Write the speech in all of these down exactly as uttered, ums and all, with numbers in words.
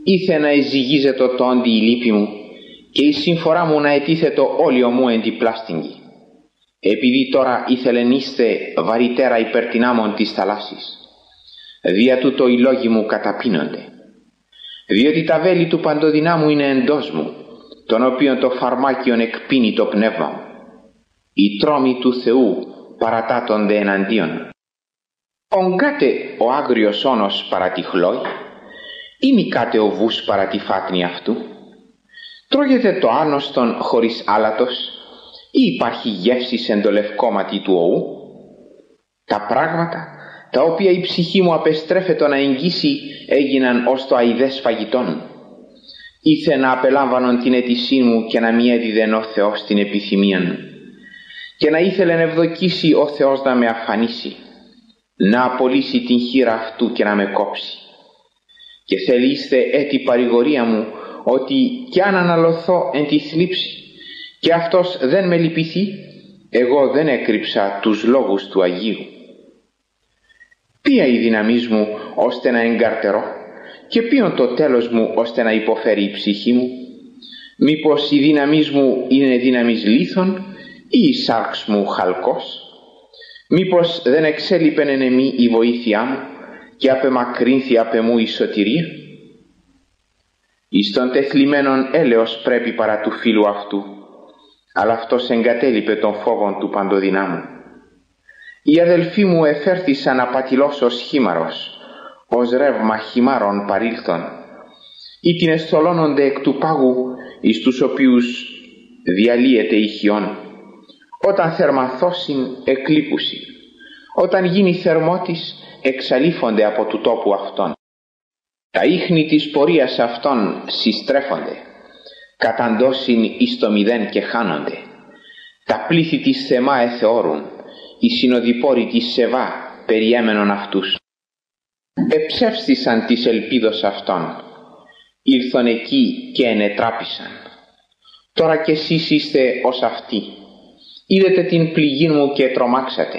ήθε να εζυγίζετο το όντι η λύπη μου και η συμφορά μου να ετίθετο όλιο μου εν τη πλάστιγγι. Επειδή τώρα ήθελεν είστε βαρυτέρα υπέρ την άμμον της θαλάσσης, δια τούτο οι λόγοι μου καταπίνονται. Διότι τα βέλη του παντοδυνάμου είναι εντός μου, τον οποίον το φαρμάκιον εκπίνει το πνεύμα μου. Οι τρόμοι του Θεού παρατάτονται εναντίον. Ογκάτε ο άγριος όνος παρά τη χλόη, ή μικάτε ο βούς παρά τη φάτνη αυτού. Τρώγεται το άνοστον χωρίς άλατος, ή υπάρχει γεύσης εν το λευκόματι του οού. Τα πράγματα τα οποία η ψυχή μου απεστρέφεται να εγγύσει έγιναν ως το αηδές φαγητόν. Ήθε να απελάμβανον την αίτησή μου και να μη έδιδεν ο Θεός την επιθυμία μου, και να ήθελεν ευδοκίσει ο Θεός να με αφανίσει, να απολύσει την χείρα αυτού και να με κόψει. Και θελήστε έτη παρηγορία μου, ότι κι αν αναλωθώ εν τη θλίψη και αυτός δεν με λυπηθεί, εγώ δεν έκρυψα τους λόγους του Αγίου. Ποια η δύναμής μου ώστε να εγκαρτερώ, και ποιον το τέλος μου ώστε να υποφέρει η ψυχή μου? Μήπως η δύναμής μου είναι δύναμης λίθων, ή η σάρξ μου χαλκός? Μήπως δεν εξέλιπεν εν εμή η βοήθειά μου και απεμακρύνθη απ' εμού η σωτηρία? Εις τον τεθλιμμένον έλεος πρέπει παρά του φίλου αυτού, αλλά αυτός εγκατέλειπε τον φόβον του παντοδυνάμου. Οι αδελφοί μου εφέρθησαν απατηλώς ως χήμαρος, ως ρεύμα χυμάρων παρήλθον, ή την εσθολώνονται εκ του πάγου εις τους οποίους διαλύεται η χιόν. Όταν θερμαθώσιν εκλείπουσιν, όταν γίνει θερμότης εξαλείφονται από του τόπου αυτών. Τα ίχνη της πορείας αυτών συστρέφονται, καταντώσιν εις το μηδέν και χάνονται. Τα πλήθη της Θεμά εθεώρουν, οι συνοδοιπόροι της Σεβά περιέμενον αυτούς. Εψεύστησαν της ελπίδος αυτών, ήλθον εκεί και ενετράπησαν. Τώρα κι εσείς είστε ως αυτοί, είδετε την πληγή μου και τρομάξατε.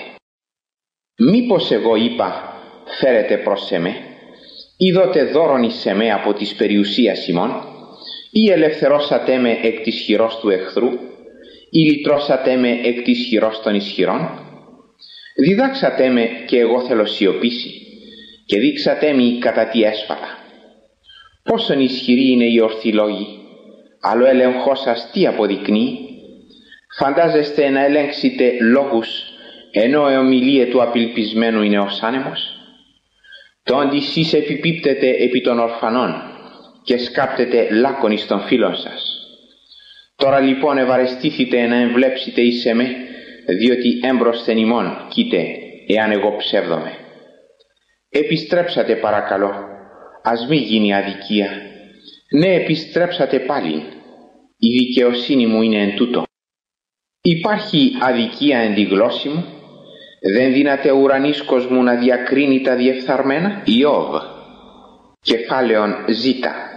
Μήπως εγώ είπα, φέρετε προς εμέ, ή δότε δώρον εις εμέ από της περιουσίας ημών, ή ελευθερώσατε με εκ της χειρός του εχθρού, ή λυτρώσατε με εκ της χειρός των ισχυρών? Διδάξατε με και εγώ θέλω σιωπήσει, και δείξατε μη κατά τι έσφαλα. Πόσον ισχυρή είναι η ορθή λόγη, άλλο έλεγχός σας τι αποδεικνύει? Φαντάζεστε να ελέγξετε λόγους, ενώ η ομιλία του απελπισμένου είναι ως άνεμος? Τόντι σεις επιπίπτετε επί των ορφανών και σκάπτετε λάκων εις των φίλων σας. Τώρα λοιπόν ευαρεστήθητε να εμβλέψετε εις εμέ, διότι έμπροσθεν ημών κοίτε, εάν εγώ ψεύδομαι. Επιστρέψατε παρακαλώ, ας μη γίνει αδικία. Ναι, επιστρέψατε πάλι, η δικαιοσύνη μου είναι εν τούτο. Υπάρχει αδικία εν τη γλώσση μου? Δεν δύναται ο ουρανίσκος μου να διακρίνει τα διεφθαρμένα? Ιώβ, κεφάλαιον Ζ.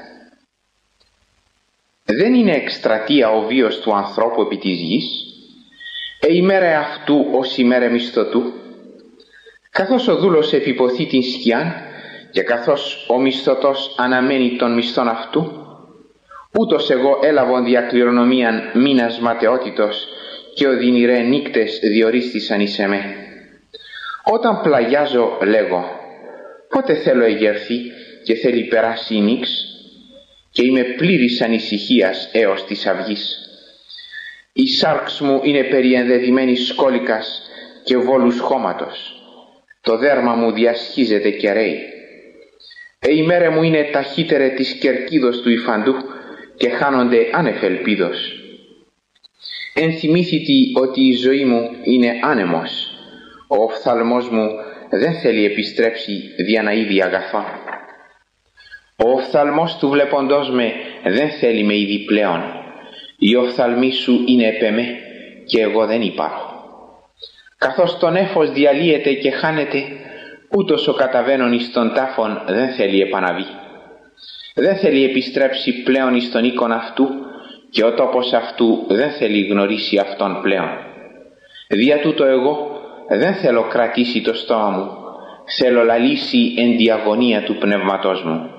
Δεν είναι εκστρατεία ο βίος του ανθρώπου επί της γης, ε ημέρα αυτού ως ημέρα μισθωτού? Καθώς ο δούλος επιποθεί την σκιάν και καθώς ο μισθωτός αναμένει τον μισθόν αυτού, ούτως εγώ έλαβον διακληρονομίαν μήνας ματαιότητος και οδυνηρέ νύκτες διορίστησαν εις εμέ. Όταν πλαγιάζω λέγω, πότε θέλω εγερθεί και θέλει περάσει η νύξ, και είμαι πλήρης ανησυχίας έως της αυγής. Η σάρξ μου είναι περιενδεδειμένη σκόλικας και βόλους χώματος. Το δέρμα μου διασχίζεται και ρέει. Ε η μέρα μου είναι ταχύτερε της κερκίδος του υφαντού και χάνονται άνευ ελπίδος. Ενθυμήθητη ότι η ζωή μου είναι άνεμος. Ο οφθαλμός μου δεν θέλει επιστρέψει δια να είδει αγαθόν. Ο οφθαλμός του βλέποντός με δεν θέλει με είδη πλέον. Οι οφθαλμοί σου είναι επ' εμέ και εγώ δεν υπάρχω. Καθώς το νέφος διαλύεται και χάνεται, ούτως ο καταβαίνων εις τον τάφον δεν θέλει επαναβεί. Δεν θέλει επιστρέψει πλέον εις τον οίκον αυτού και ο τόπος αυτού δεν θέλει γνωρίσει αυτόν πλέον. Δια τούτο εγώ δεν θέλω κρατήσει το στόμα μου, θέλω λαλήσει εν τη αγωνία του πνεύματός μου.